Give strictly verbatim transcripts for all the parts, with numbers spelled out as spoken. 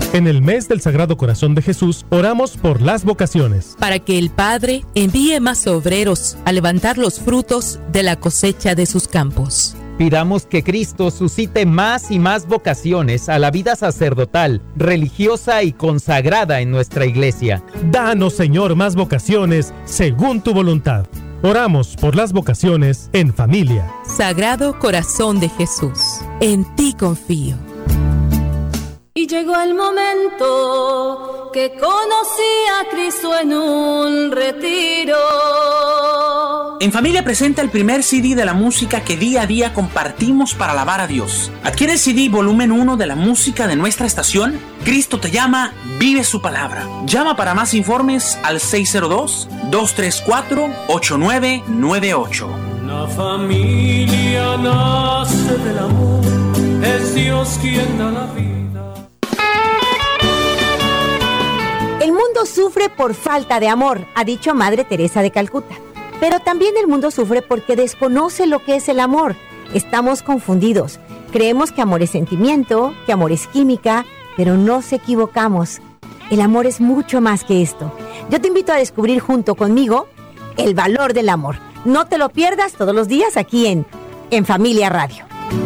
En el mes del Sagrado Corazón de Jesús, oramos por las vocaciones. Para que el Padre envíe más obreros a levantar los frutos de la cosecha de sus campos. Pidamos que Cristo suscite más y más vocaciones a la vida sacerdotal, religiosa y consagrada en nuestra iglesia. Danos, Señor, más vocaciones según tu voluntad. Oramos por las vocaciones en familia. Sagrado Corazón de Jesús, en ti confío. Y llegó el momento que conocí a Cristo en un retiro. En Familia presenta el primer C D de la música que día a día compartimos para alabar a Dios. Adquiere el C D volumen uno de la música de nuestra estación. Cristo te llama, vive su palabra. Llama para más informes al seis cero dos, dos tres cuatro, ocho nueve nueve ocho. La familia nace del amor, es Dios quien da la vida. El mundo sufre por falta de amor, ha dicho Madre Teresa de Calcuta. Pero también el mundo sufre porque desconoce lo que es el amor. Estamos confundidos. Creemos que amor es sentimiento, que amor es química, pero nos equivocamos. El amor es mucho más que esto. Yo te invito a descubrir junto conmigo el valor del amor. No te lo pierdas todos los días aquí en, en Familia Radio.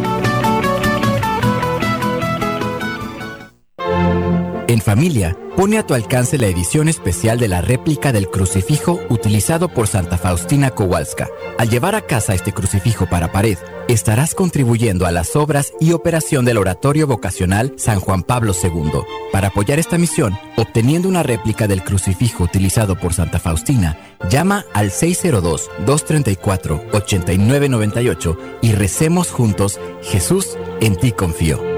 En Familia, pone a tu alcance la edición especial de la réplica del crucifijo utilizado por Santa Faustina Kowalska. Al llevar a casa este crucifijo para pared, estarás contribuyendo a las obras y operación del Oratorio Vocacional San Juan Pablo segundo. Para apoyar esta misión, obteniendo una réplica del crucifijo utilizado por Santa Faustina, llama al seis cero dos, dos tres cuatro, ocho nueve nueve ocho y recemos juntos: Jesús, en ti confío.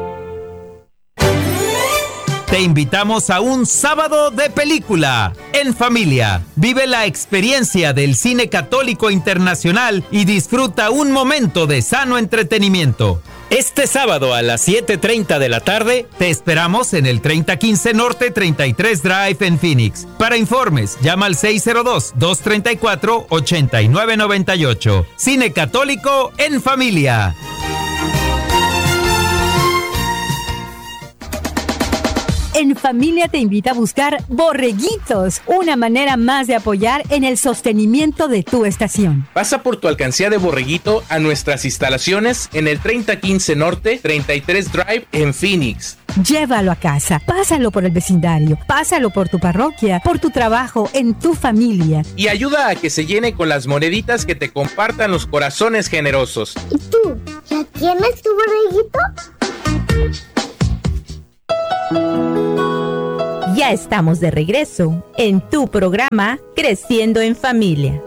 Te invitamos a un sábado de película en familia. Vive la experiencia del cine católico internacional y disfruta un momento de sano entretenimiento. Este sábado a las siete treinta de la tarde te esperamos en el treinta quince Norte treinta y tres Drive en Phoenix. Para informes, llama al seis cero dos, dos tres cuatro, ocho nueve nueve ocho. Cine católico en familia. En Familia te invita a buscar Borreguitos, una manera más de apoyar en el sostenimiento de tu estación. Pasa por tu alcancía de Borreguito a nuestras instalaciones en el treinta quince Norte treinta y tres Drive en Phoenix. Llévalo a casa, pásalo por el vecindario, pásalo por tu parroquia, por tu trabajo, en tu familia. Y ayuda a que se llene con las moneditas que te compartan los corazones generosos. ¿Y tú? ¿Ya tienes tu borreguito? Ya estamos de regreso en tu programa Creciendo en Familia.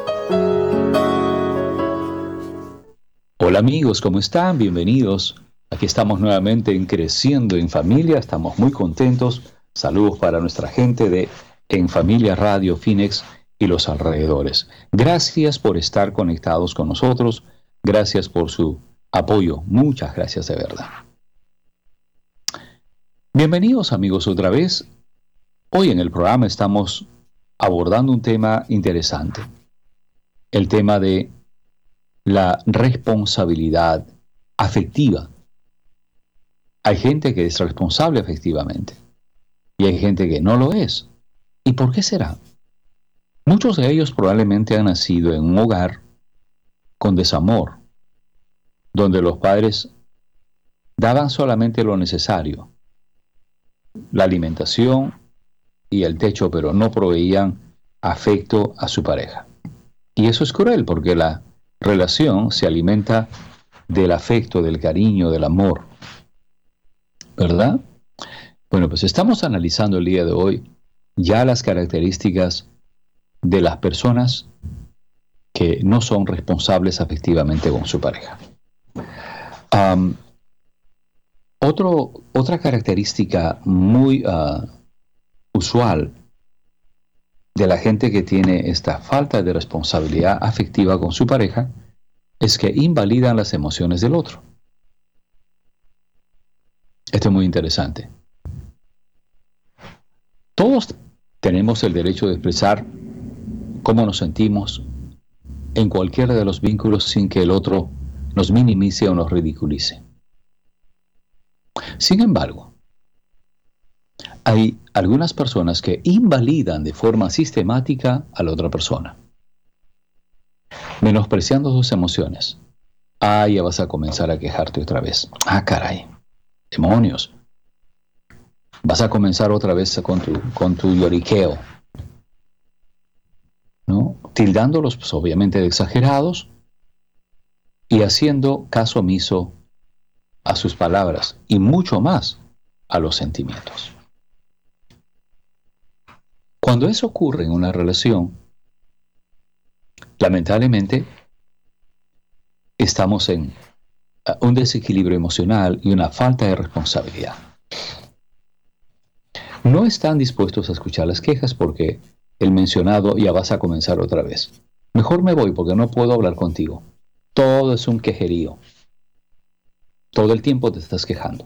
Hola amigos, ¿cómo están? Bienvenidos. Aquí estamos nuevamente en Creciendo en Familia. Estamos muy contentos. Saludos para nuestra gente de En Familia Radio Phoenix y los alrededores. Gracias por estar conectados con nosotros. Gracias por su apoyo. Muchas gracias de verdad. Bienvenidos amigos otra vez. Hoy en el programa estamos abordando un tema interesante. El tema de la responsabilidad afectiva. Hay gente que es responsable afectivamente y hay gente que no lo es. ¿Y por qué será? Muchos de ellos probablemente han nacido en un hogar con desamor, donde los padres daban solamente lo necesario, la alimentación y el techo, pero no proveían afecto a su pareja. Y eso es cruel porque la relación se alimenta del afecto, del cariño, del amor, ¿verdad? Bueno, pues estamos analizando el día de hoy ya las características de las personas que no son responsables afectivamente con su pareja. Um, Otro, otra característica muy uh, usual de la gente que tiene esta falta de responsabilidad afectiva con su pareja es que invalidan las emociones del otro. Esto es muy interesante. Todos tenemos el derecho de expresar cómo nos sentimos en cualquiera de los vínculos sin que el otro nos minimice o nos ridiculice. Sin embargo, Hay algunas personas que invalidan de forma sistemática a la otra persona, menospreciando sus emociones. Ah, ya vas a comenzar a quejarte otra vez. Ah, caray, demonios. Vas a comenzar otra vez con tu, con tu lloriqueo, ¿no? Tildándolos, pues, obviamente de exagerados y haciendo caso omiso a sus palabras y mucho más a los sentimientos. Cuando eso ocurre en una relación, lamentablemente estamos en un desequilibrio emocional y una falta de responsabilidad. No están dispuestos a escuchar las quejas porque el mencionado ya vas a comenzar otra vez. Mejor me voy porque no puedo hablar contigo. Todo es un quejerío. Todo el tiempo te estás quejando.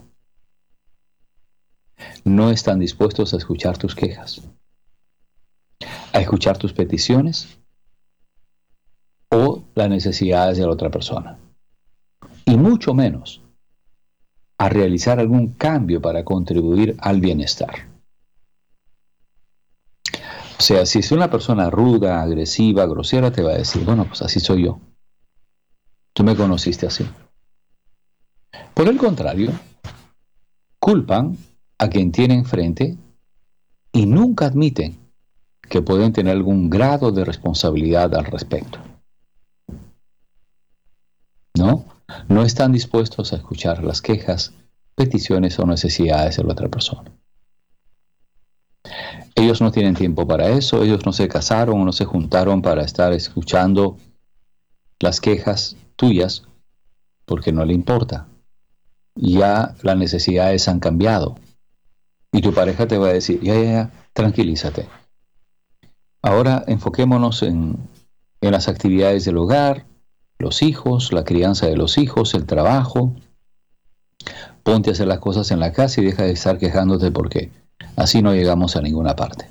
No están dispuestos a escuchar tus quejas, a escuchar tus peticiones o las necesidades de la otra persona. Y mucho menos a realizar algún cambio para contribuir al bienestar. O sea, si es una persona ruda, agresiva, grosera, te va a decir, bueno, pues así soy yo. Tú me conociste así. Por el contrario, culpan a quien tienen enfrente y nunca admiten que pueden tener algún grado de responsabilidad al respecto. ¿No? No están dispuestos a escuchar las quejas, peticiones o necesidades de la otra persona. Ellos no tienen tiempo para eso, ellos no se casaron o no se juntaron para estar escuchando las quejas tuyas porque no le importa. Ya las necesidades han cambiado y tu pareja te va a decir, ya, ya, ya, tranquilízate. Ahora enfoquémonos en, en las actividades del hogar, los hijos, la crianza de los hijos, el trabajo. Ponte a hacer las cosas en la casa y deja de estar quejándote porque así no llegamos a ninguna parte.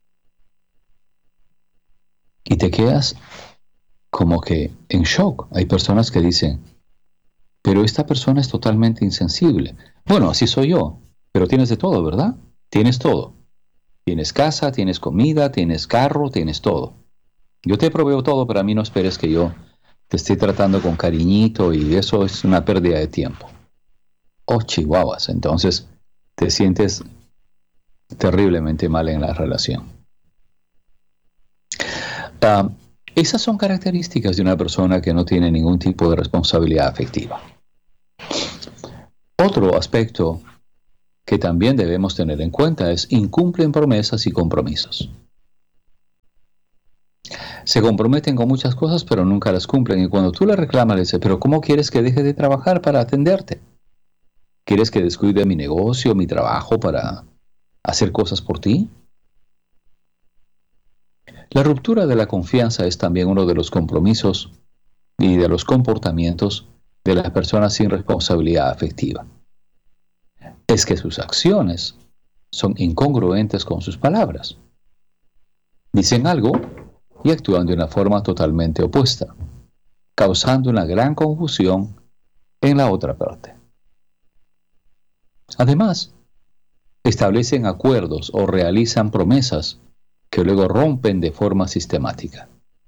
Y te quedas como que en shock. Hay personas que dicen, pero esta persona es totalmente insensible. Bueno, así soy yo, pero tienes de todo, ¿verdad? Tienes todo. Tienes casa, tienes comida, tienes carro, tienes todo. Yo te proveo todo, pero a mí no esperes que yo te esté tratando con cariñito y eso es una pérdida de tiempo. Oh, chihuahuas, entonces te sientes terriblemente mal en la relación. Uh, esas son características de una persona que no tiene ningún tipo de responsabilidad afectiva. Otro aspecto que también debemos tener en cuenta es incumplen promesas y compromisos. Se comprometen con muchas cosas, pero nunca las cumplen. Y cuando tú le reclamas, le dices, pero ¿cómo quieres que deje de trabajar para atenderte? ¿Quieres que descuide mi negocio, mi trabajo para hacer cosas por ti? La ruptura de la confianza es también uno de los compromisos y de los comportamientos de las personas sin responsabilidad afectiva. Es que sus acciones son incongruentes con sus palabras. Dicen algo y actúan de una forma totalmente opuesta, causando una gran confusión en la otra parte. Además, establecen acuerdos o realizan promesas que luego rompen de forma sistemática.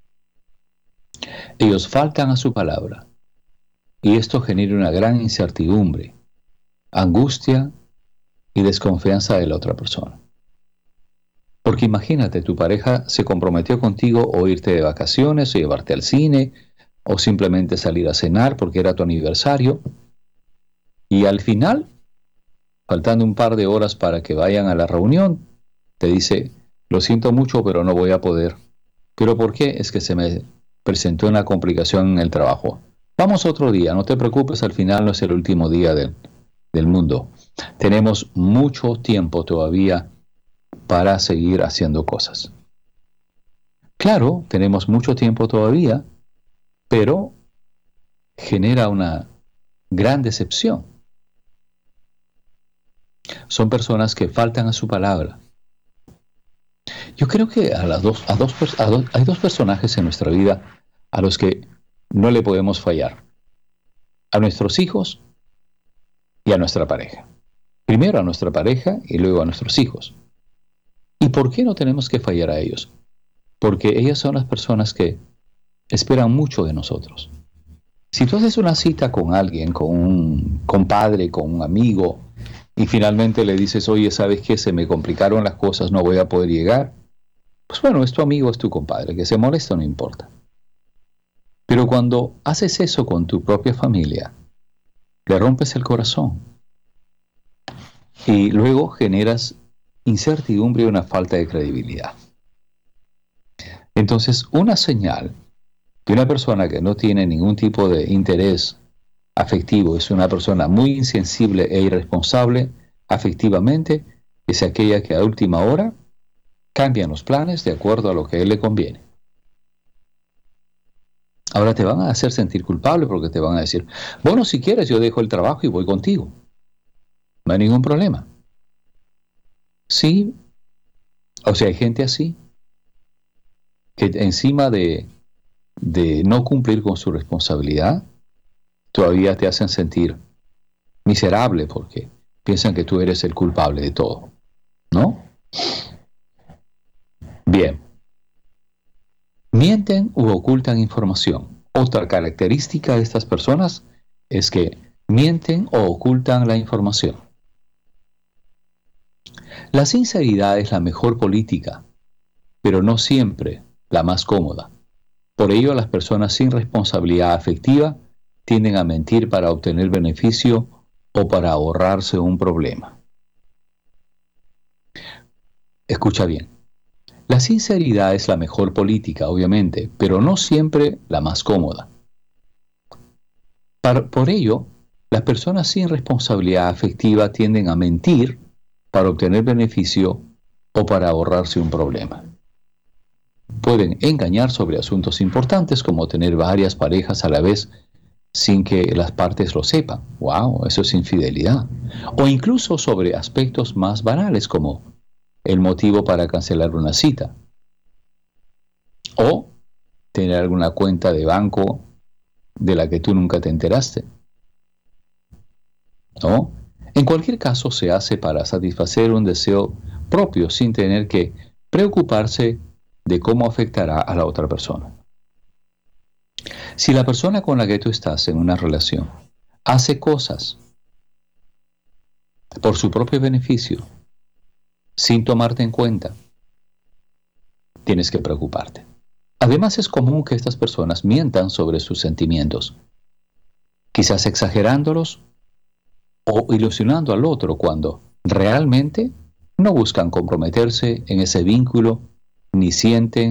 Ellos faltan a su palabra y esto genera una gran incertidumbre, angustia y desconfianza de la otra persona. Porque imagínate, tu pareja se comprometió contigo o irte de vacaciones o llevarte al cine o simplemente salir a cenar porque era tu aniversario y al final, faltando un par de horas para que vayan a la reunión, te dice, lo siento mucho pero no voy a poder. ¿Pero por qué? Es que se me presentó una complicación en el trabajo. Vamos otro día, no te preocupes, al final no es el último día del, del mundo. Tenemos mucho tiempo todavía para seguir haciendo cosas. Claro, tenemos mucho tiempo todavía, pero genera una gran decepción. Son personas que faltan a su palabra. Yo creo que a las dos, a dos, a dos, hay dos personajes en nuestra vida a los que no le podemos fallar. A nuestros hijos y a nuestra pareja. Primero a nuestra pareja y luego a nuestros hijos. ¿Y por qué no tenemos que fallar a ellos? Porque ellas son las personas que esperan mucho de nosotros. Si tú haces una cita con alguien, con un compadre, con un amigo, y finalmente le dices, oye, ¿sabes qué? Se me complicaron las cosas, no voy a poder llegar. Pues bueno, es tu amigo, es tu compadre, que se molesta no importa. Pero cuando haces eso con tu propia familia, le rompes el corazón. Y luego generas incertidumbre y una falta de credibilidad. Entonces, una señal que una persona que no tiene ningún tipo de interés afectivo es una persona muy insensible e irresponsable afectivamente, es aquella que a última hora cambian los planes de acuerdo a lo que a él le conviene. Ahora te van a hacer sentir culpable porque te van a decir, bueno, si quieres yo dejo el trabajo y voy contigo. No hay ningún problema. Sí, o sea, hay gente así, que encima de, de no cumplir con su responsabilidad, todavía te hacen sentir miserable porque piensan que tú eres el culpable de todo, ¿no? Bien. Mienten u ocultan información. Otra característica de estas personas es que mienten o ocultan la información. La sinceridad es la mejor política, pero no siempre la más cómoda. Por ello, las personas sin responsabilidad afectiva tienden a mentir para obtener beneficio o para ahorrarse un problema. Escucha bien. La sinceridad es la mejor política, obviamente, pero no siempre la más cómoda. Por, por ello, las personas sin responsabilidad afectiva tienden a mentir para obtener beneficio o para ahorrarse un problema. Pueden engañar sobre asuntos importantes como tener varias parejas a la vez sin que las partes lo sepan. ¡Wow! Eso es infidelidad. O incluso sobre aspectos más banales como el motivo para cancelar una cita. O tener alguna cuenta de banco de la que tú nunca te enteraste. ¿No? En cualquier caso se hace para satisfacer un deseo propio sin tener que preocuparse de cómo afectará a la otra persona. Si la persona con la que tú estás en una relación hace cosas por su propio beneficio, sin tomarte en cuenta, tienes que preocuparte. Además, es común que estas personas mientan sobre sus sentimientos, quizás exagerándolos o ilusionando al otro cuando realmente no buscan comprometerse en ese vínculo ni sienten